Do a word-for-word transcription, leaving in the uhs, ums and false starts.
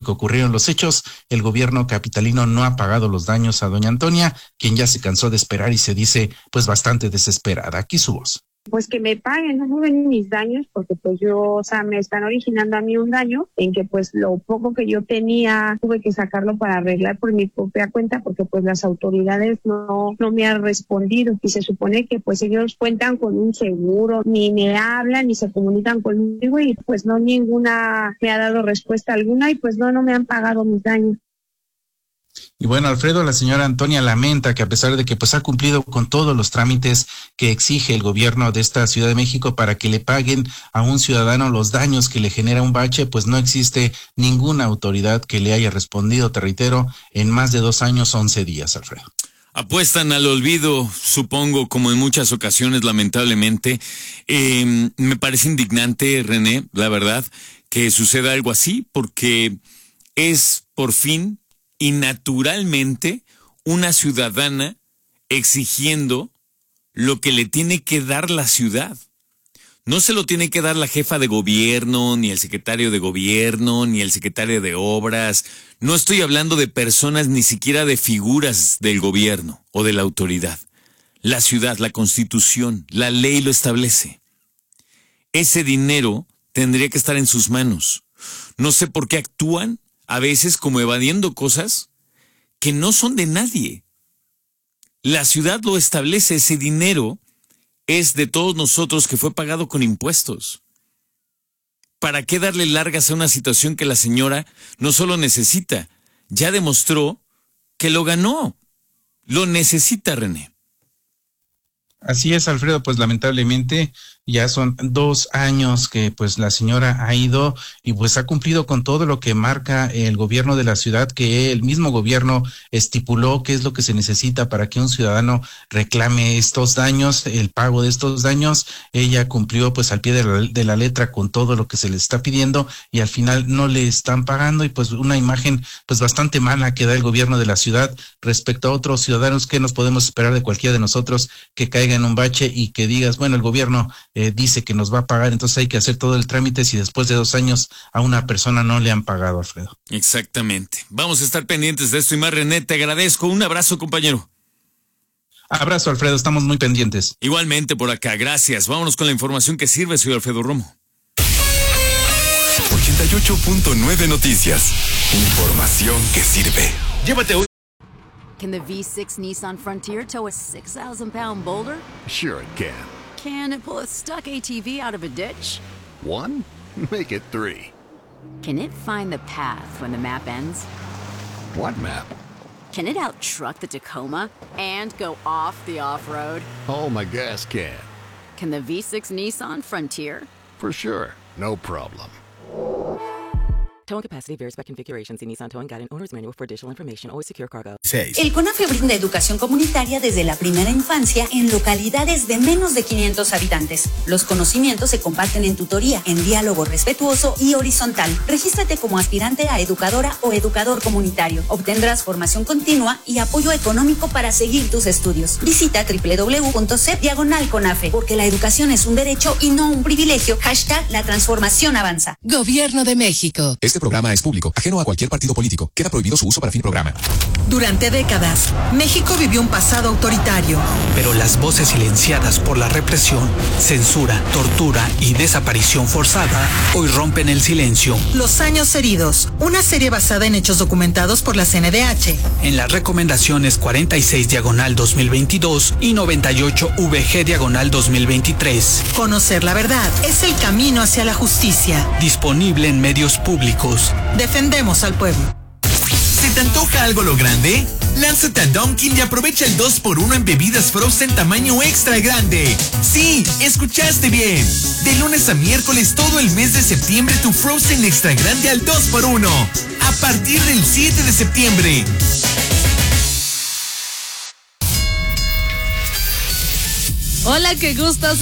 que ocurrieron los hechos, el gobierno capitalino no ha pagado los daños a doña Antonia, quien ya se cansó de esperar y se dice pues bastante desesperada. Aquí su voz. Pues que me paguen, no suben mis daños, porque pues yo, o sea, me están originando a mí un daño en que pues lo poco que yo tenía tuve que sacarlo para arreglar por mi propia cuenta, porque pues las autoridades no, no me han respondido y se supone que pues ellos cuentan con un seguro, ni me hablan ni se comunican conmigo y pues no ninguna me ha dado respuesta alguna y pues no, no me han pagado mis daños. Y bueno, Alfredo, la señora Antonia lamenta que a pesar de que pues ha cumplido con todos los trámites que exige el gobierno de esta Ciudad de México para que le paguen a un ciudadano los daños que le genera un bache, pues no existe ninguna autoridad que le haya respondido, te reitero, en más de dos años, once días, Alfredo. Apuestan al olvido, supongo, como en muchas ocasiones, lamentablemente. Eh, me parece indignante, René, la verdad, que suceda algo así, porque es por fin y naturalmente una ciudadana exigiendo lo que le tiene que dar la ciudad. No se lo tiene que dar la jefa de gobierno, ni el secretario de gobierno, ni el secretario de obras. No estoy hablando de personas, ni siquiera de figuras del gobierno o de la autoridad. La ciudad, la Constitución, la ley lo establece. Ese dinero tendría que estar en sus manos. No sé por qué actúan a veces como evadiendo cosas que no son de nadie. La ciudad lo establece, ese dinero es de todos nosotros que fue pagado con impuestos. ¿Para qué darle largas a una situación que la señora no solo necesita, ya demostró que lo ganó? Lo necesita, René. Así es, Alfredo, pues lamentablemente ya son dos años que pues la señora ha ido y pues ha cumplido con todo lo que marca el gobierno de la ciudad, que el mismo gobierno estipuló qué es lo que se necesita para que un ciudadano reclame estos daños, el pago de estos daños. Ella cumplió pues al pie de la, de la letra con todo lo que se le está pidiendo y al final no le están pagando y pues una imagen pues bastante mala que da el gobierno de la ciudad respecto a otros ciudadanos. Que nos podemos esperar de cualquiera de nosotros que caiga en un bache y que digas, bueno, el gobierno eh, dice que nos va a pagar, entonces hay que hacer todo el trámite si después de dos años a una persona no le han pagado, Alfredo? Exactamente. Vamos a estar pendientes de esto y más, René, te agradezco. Un abrazo, compañero. Abrazo, Alfredo, estamos muy pendientes. Igualmente por acá, gracias. Vámonos con la información que sirve. Soy Alfredo Romo. ochenta y ocho punto nueve Noticias. Información que sirve. Llévate hoy. Can the V six Nissan Frontier tow a six thousand pound boulder? Sure it can. Can it pull a stuck A T V out of a ditch? One? Make it three. Can it find the path when the map ends? What map? Can it out-truck the Tacoma and go off the off-road? Oh, my gas can. Can the V six Nissan Frontier? For sure. No problem. Towing capacity varies by configuration. See Nissan Towing Guide and Owner's Manual for additional information. Always secure cargo. seis. El CONAFE brinda educación comunitaria desde la primera infancia en localidades de menos de quinientos habitantes. Los conocimientos se comparten en tutoría, en diálogo respetuoso y horizontal. Regístrate como aspirante a educadora o educador comunitario. Obtendrás formación continua y apoyo económico para seguir tus estudios. Visita doble u doble u doble u punto c diagonal CONAFE, porque la educación es un derecho y no un privilegio. Hashtag la transformación avanza. Gobierno de México. Este programa es público, ajeno a cualquier partido político. Queda prohibido su uso para fin programa. Durante décadas, México vivió un pasado autoritario. Pero las voces silenciadas por la represión, censura, tortura y desaparición forzada hoy rompen el silencio. Los años heridos, una serie basada en hechos documentados por la C N D H. En las recomendaciones cuarenta y seis diagonal dos mil veintidós y noventa y ocho V G diagonal dos mil veintitrés. Conocer la verdad es el camino hacia la justicia. Disponible en medios públicos. Defendemos al pueblo. ¿Se te antoja algo lo grande? Lánzate a Dunkin' y aprovecha el dos por uno en bebidas Frozen tamaño extra grande. Sí, escuchaste bien. De lunes a miércoles todo el mes de septiembre tu Frozen extra grande al dos por uno. A partir del siete de septiembre. Hola, qué gusto.